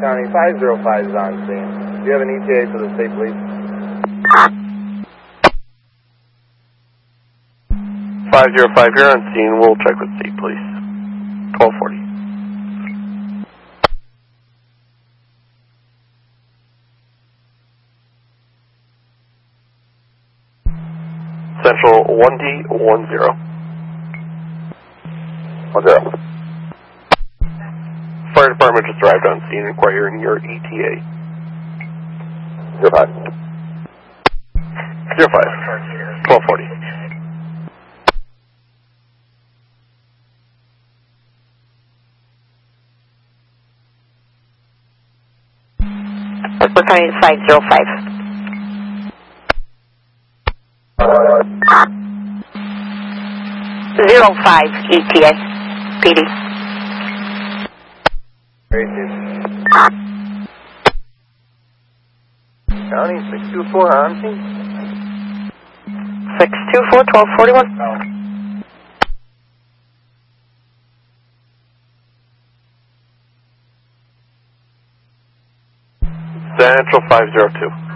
County 505 is on scene. Do you have an ETA for the state police? 505, you're on scene. We'll check with state police. 1240. Central 1D10. 10. Fire department just arrived on scene inquiring your ETA. 05. 05. 1240. We're coming 505. 05 ETA, PD. County 624 on scene? 624, 1241. Central 502.